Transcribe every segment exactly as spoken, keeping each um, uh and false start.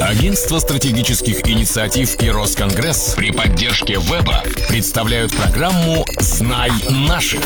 Агентство стратегических инициатив и Росконгресс при поддержке веба представляют программу «Знай наших».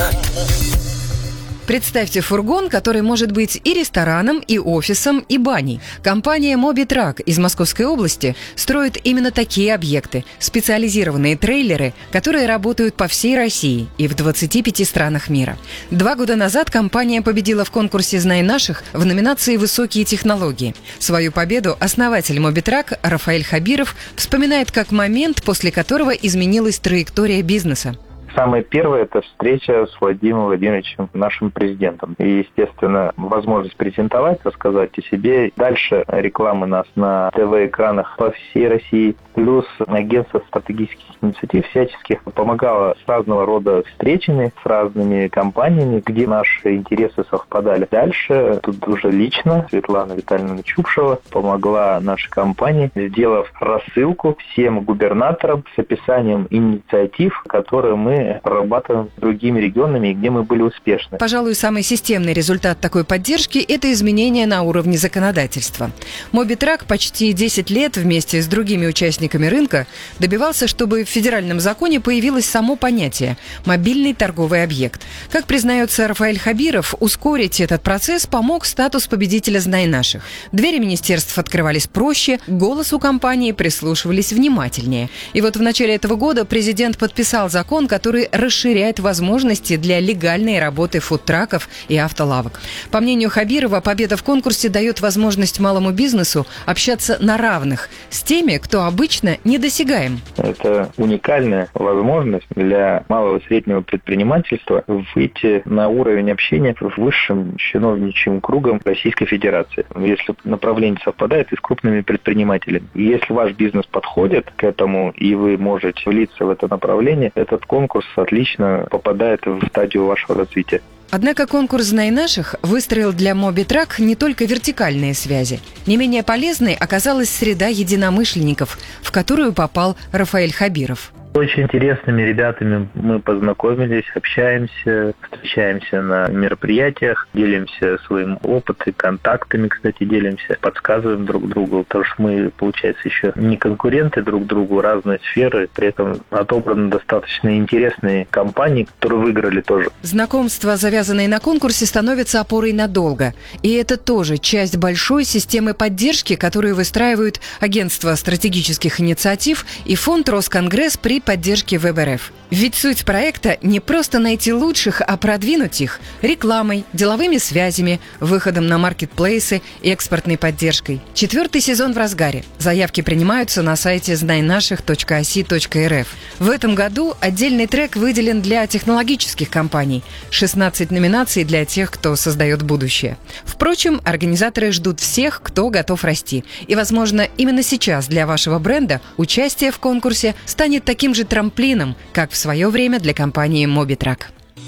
Представьте фургон, который может быть и рестораном, и офисом, и баней. Компания Mobitrack из Московской области строит именно такие объекты – специализированные трейлеры, которые работают по всей России и в двадцати пяти странах мира. Два года назад компания победила в конкурсе «Знай наших» в номинации «Высокие технологии». Свою победу основатель Mobitrack Рафаэль Хабиров вспоминает как момент, после которого изменилась траектория бизнеса. Самое первое – это встреча с Владимиром Владимировичем, нашим президентом. И, естественно, возможность презентовать, рассказать о себе. Дальше реклама нас на ТВ-экранах по всей России. Плюс агентство стратегических инициатив всяческих помогало с разного рода встречами с разными компаниями, где наши интересы совпадали. Дальше тут уже лично Светлана Витальевна Чупшева помогла нашей компании, сделав рассылку всем губернаторам с описанием инициатив, которые мы прорабатываем с другими регионами, где мы были успешны. Пожалуй, самый системный результат такой поддержки – это изменения на уровне законодательства. Mobitrack почти десять лет вместе с другими участниками рынка добивался, чтобы в федеральном законе появилось само понятие «мобильный торговый объект». Как признается Рафаэль Хабиров, ускорить этот процесс помог статус победителя «Знай наших». Двери министерств открывались проще, к голосу компании прислушивались внимательнее. И вот в начале этого года президент подписал закон, который расширяет возможности для легальной работы фудтраков и автолавок. По мнению Хабирова, победа в конкурсе дает возможность малому бизнесу общаться на равных с теми, кто обычно недосягаем. Это уникальная возможность для малого и среднего предпринимательства выйти на уровень общения с высшим чиновничьим кругом Российской Федерации. Если направление совпадает и с крупными предпринимателями. Если ваш бизнес подходит к этому и вы можете влиться в это направление, этот конкурс отлично попадает в стадию вашего развития. Однако конкурс «Знай наших» выстроил для Mobitrack не только вертикальные связи. Не менее полезной оказалась среда единомышленников, в которую попал Рафаэль Хабиров. Очень интересными ребятами мы познакомились, общаемся, встречаемся на мероприятиях, делимся своим опытом, контактами, кстати, делимся, подсказываем друг другу, потому что мы, получается, еще не конкуренты друг другу, разные сферы, при этом отобраны достаточно интересные компании, которые выиграли тоже. Знакомства, завязанные на конкурсе, становятся опорой надолго. И это тоже часть большой системы поддержки, которую выстраивают Агентство стратегических инициатив и фонд Росконгресс при поддержки ВЭБ-РФ. Ведь суть проекта не просто найти лучших, а продвинуть их рекламой, деловыми связями, выходом на маркетплейсы и экспортной поддержкой. Четвертый сезон в разгаре. Заявки принимаются на сайте знай наших точка оси точка эр эф. В этом году отдельный трек выделен для технологических компаний. шестнадцать номинаций для тех, кто создает будущее. Впрочем, организаторы ждут всех, кто готов расти. И, возможно, именно сейчас для вашего бренда участие в конкурсе станет таким же трамплином, как в свое время для компании Mobitrack.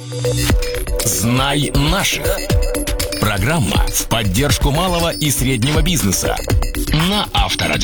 «Знай наших». Программа в поддержку малого и среднего бизнеса на Авторадио.